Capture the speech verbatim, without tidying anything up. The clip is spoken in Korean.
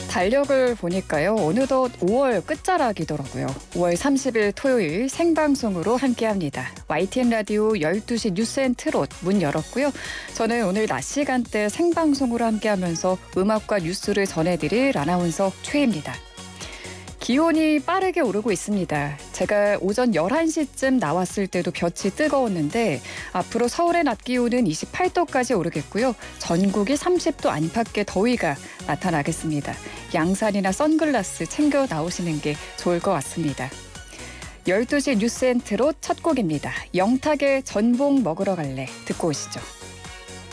달력을 보니까요. 어느덧 오월 끝자락이더라고요. 오월 삼십일 토요일 생방송으로 함께합니다. 와이티엔 라디오 열두 시 뉴스 앤 트롯 문 열었고요. 저는 오늘 낮 시간대 생방송으로 함께하면서 음악과 뉴스를 전해드릴 아나운서 최입니다. 기온이 빠르게 오르고 있습니다. 제가 오전 열한 시쯤 나왔을 때도 볕이 뜨거웠는데 앞으로 서울의 낮 기온은 이십팔 도까지 오르겠고요. 전국이 삼십 도 안팎의 더위가 나타나겠습니다. 양산이나 선글라스 챙겨 나오시는 게 좋을 것 같습니다. 열두 시 뉴스 앤 트롯 첫 곡입니다. 영탁의 전복 먹으러 갈래 듣고 오시죠.